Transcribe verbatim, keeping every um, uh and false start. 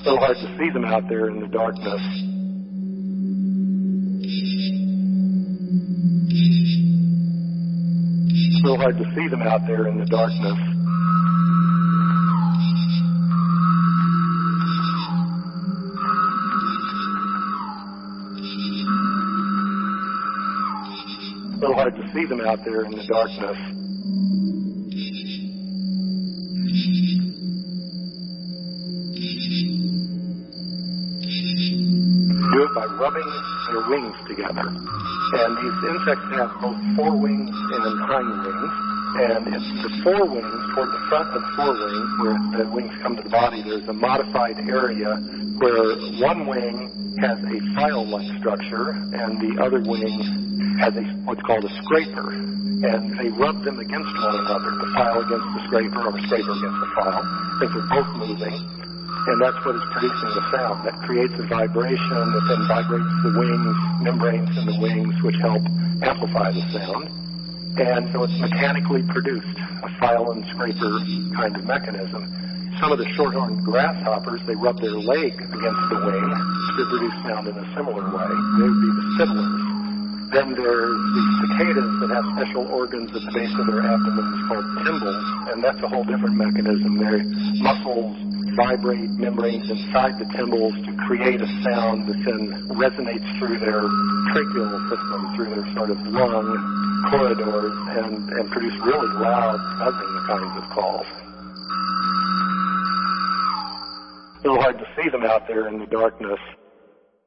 A little hard to see them out there in the darkness. A little hard to see them out there in the darkness. A little hard to see them out there in the darkness. Do it by rubbing their wings together. And these insects have both forewings and hind wings. And it's the forewings, toward the front of the forewing, where the wings come to the body, there's a modified area where one wing has a file-like structure and the other wing has a, what's called a scraper. And they rub them against one another, the file against the scraper or the scraper against the file, because they're both moving. And that's what is producing the sound. That creates a vibration that then vibrates the wings, membranes in the wings, which help amplify the sound. And so it's mechanically produced, a file and scraper kind of mechanism. Some of the shorthorn grasshoppers, they rub their leg against the wing to produce sound in a similar way. They would be the fiddlers. Then there's the cicadas that have special organs at the base of their abdomens called tymbals, and that's a whole different mechanism. Their muscles vibrate membranes inside the tymbals to create a sound that then resonates through their tracheal system, through their sort of lung corridors, and, and produce really loud, buzzing kinds of calls. A little hard to see them out there in the darkness.